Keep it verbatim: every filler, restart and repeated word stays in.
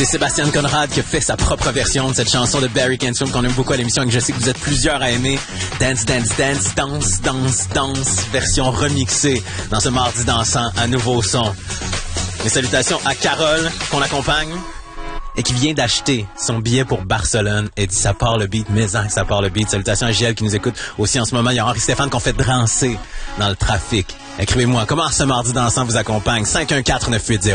C'est Sébastien Conrad qui a fait sa propre version de cette chanson de Barry Canson qu'on aime beaucoup à l'émission et que je sais que vous êtes plusieurs à aimer. Dance, dance, dance, danse, danse, danse, version remixée dans ce mardi dansant à nouveau son. Mes salutations à Carole qu'on accompagne et qui vient d'acheter son billet pour Barcelone et dit ça part le beat, mais hein, ça part le beat. Salutations à Giel qui nous écoute aussi en ce moment. Il y a Henri Stéphane qu'on fait drancer dans le trafic. Écrivez-moi, comment ce mardi dansant vous accompagne? cinq un quatre neuf huit zéro